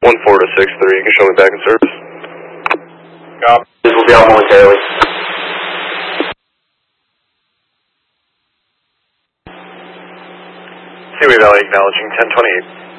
14 to 63, you can show me back in service. Copy. This will be out momentarily. Seaway Valley acknowledging 1028.